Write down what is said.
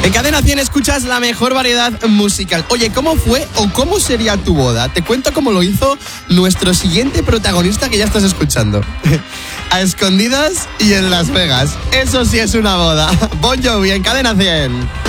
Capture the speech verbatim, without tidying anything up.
En Cadena cien escuchas la mejor variedad musical. Oye, ¿cómo fue o cómo sería tu boda? Te cuento cómo lo hizo nuestro siguiente protagonista que ya estás escuchando. A escondidas y en Las Vegas. Eso sí es una boda. Bon Jovi en Cadena cien.